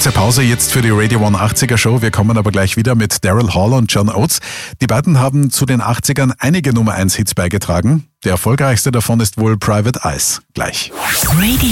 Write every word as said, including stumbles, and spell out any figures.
Kurze Pause jetzt für die Radio achtziger Show. Wir kommen aber gleich wieder mit Daryl Hall und John Oates. Die beiden haben zu den achtzigern einige Nummer eins Hits beigetragen. Der erfolgreichste davon ist wohl Private Eyes. Gleich. Radio